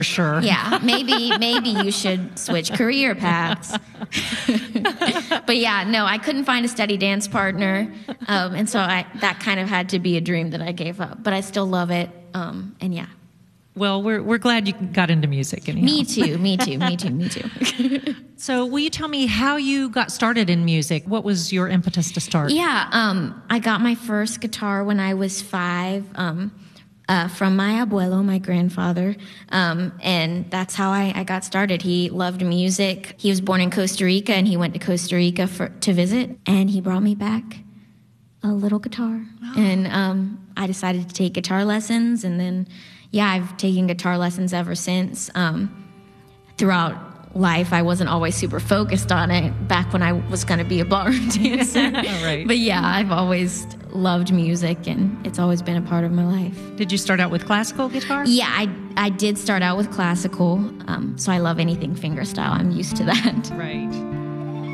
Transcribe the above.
sure. Yeah, maybe you should switch career paths. But yeah, no, I couldn't find a steady dance partner, and so that kind of had to be a dream that I gave up. But I still love it, and yeah. Well, we're glad you got into music. Anyhow. Me too. So will you tell me how you got started in music? What was your impetus to start? Yeah, I got my first guitar when I was 5 from my abuelo, my grandfather, and that's how I got started. He loved music. He was born in Costa Rica, and he went to Costa Rica to visit, and he brought me back a little guitar. Oh. And I decided to take guitar lessons, and then, yeah, I've taken guitar lessons ever since. Throughout life, I wasn't always super focused on it back when I was going to be a ballroom dancer. Right. But yeah, I've always loved music, and it's always been a part of my life. Did you start out with classical guitar? Yeah, I did start out with classical, so I love anything fingerstyle. I'm used to that. Right.